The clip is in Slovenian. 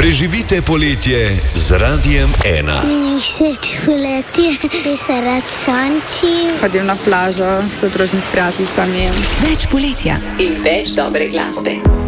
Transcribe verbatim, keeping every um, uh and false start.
Preživite poletje z Radiem ena. Meni všeč poletje, ker se rad sončim. Hodim na plažo, se družim s prijateljicami. Več poletja in več dobre glasbe.